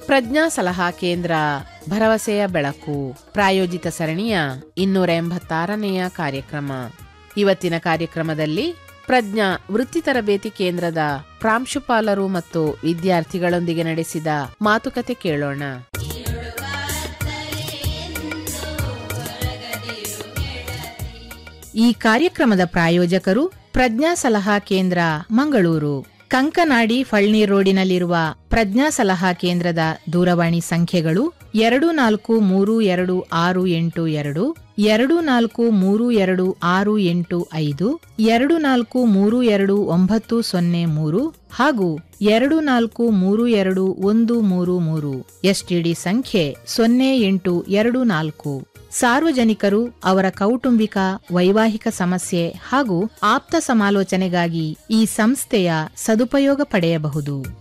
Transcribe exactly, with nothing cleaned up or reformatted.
ಪ್ರಜ್ಞಾ ಸಲಹಾ ಕೇಂದ್ರ ಭರವಸೆಯ ಬೆಳಕು ಪ್ರಾಯೋಜಿತ ಸರಣಿಯ ಇನ್ನೂರ ಎಂಬತ್ತಾರನೆಯ ಕಾರ್ಯಕ್ರಮ. ಇವತ್ತಿನ ಕಾರ್ಯಕ್ರಮದಲ್ಲಿ ಪ್ರಜ್ಞಾ ವೃತ್ತಿ ತರಬೇತಿ ಕೇಂದ್ರದ ಪ್ರಾಂಶುಪಾಲರು ಮತ್ತು ವಿದ್ಯಾರ್ಥಿಗಳೊಂದಿಗೆ ನಡೆಸಿದ ಮಾತುಕತೆ ಕೇಳೋಣ. ಈ ಕಾರ್ಯಕ್ರಮದ ಪ್ರಾಯೋಜಕರು ಪ್ರಜ್ಞಾ ಸಲಹಾ ಕೇಂದ್ರ ಮಂಗಳೂರು. ಕಂಕನಾಡಿ ಫಳ್ನೀರ್ ರೋಡಿನಲ್ಲಿರುವ ಪ್ರಜ್ಞಾ ಸಲಹಾ ಕೇಂದ್ರದ ದೂರವಾಣಿ ಸಂಖ್ಯೆಗಳು ಎರಡು ನಾಲ್ಕು ಮೂರು ಎರಡು ಆರು ಎಂಟು ಎರಡು, ಎರಡು ನಾಲ್ಕು ಮೂರು ಎರಡು ಆರು ಎಂಟು ಐದು, ಎರಡು ನಾಲ್ಕು ಮೂರು ಎರಡು ಒಂಬತ್ತು ಸೊನ್ನೆ ಮೂರು ಹಾಗೂ ಎರಡು ನಾಲ್ಕು ಮೂರು ಎರಡು ಒಂದು ಮೂರು ಮೂರು. ಎಸ್ಟಿಡಿ ಸಂಖ್ಯೆ ಸೊನ್ನೆ ಎಂಟು ಎರಡು ನಾಲ್ಕು. ಸಾರ್ವಜನಿಕರು ಅವರ ಕೌಟುಂಬಿಕ ವೈವಾಹಿಕ ಸಮಸ್ಯೆ ಹಾಗೂ ಆಪ್ತ ಸಮಾಲೋಚನೆಗಾಗಿ ಈ ಸಂಸ್ಥೆಯ ಸದುಪಯೋಗ ಪಡೆಯಬಹುದು.